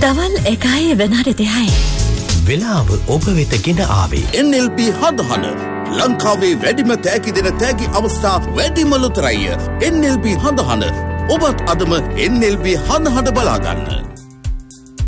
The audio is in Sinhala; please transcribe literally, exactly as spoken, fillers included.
දවල් එකයි විනාඩි තිහයි. වෙලාව ඔබ වෙත ගෙන ආවේ එන් එල් පී හඳහන. ලංකාවේ වැඩිම තෑගි දෙන තෑගි අවස්ථා වැඩිම ලොතරැය. එන් එල් පී හඳහන. ඔබත් අදම එන් එල් පී හඳහන බලාගන්න.